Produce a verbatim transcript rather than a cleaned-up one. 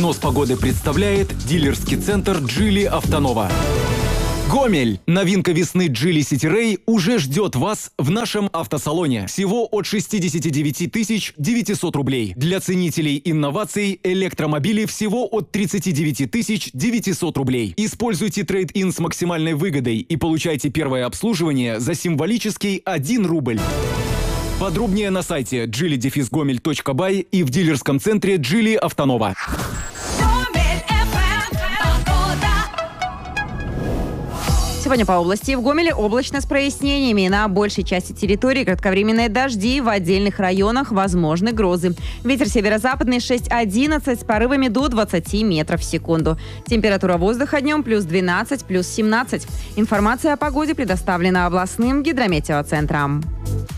Прогноз погоды представляет дилерский центр «Джили Автонова». Гомель! Новинка весны Geely City Ray уже ждет вас в нашем автосалоне. Всего от шестидесяти девяти тысяч девятисот рублей. Для ценителей инноваций электромобили всего от тридцати девяти тысяч девятисот рублей. Используйте трейд-ин с максимальной выгодой и получайте первое обслуживание за символический один рубль. Подробнее на сайте джили гомель точка бай и в дилерском центре Geely Автонова. Сегодня по области и в Гомеле облачно с прояснениями. На большей части территории кратковременные дожди, в отдельных районах возможны грозы. Ветер северо-западный шесть-одиннадцать с порывами до двадцати метров в секунду. Температура воздуха днем плюс двенадцать, плюс семнадцать. Информация о погоде предоставлена областным гидрометеоцентром.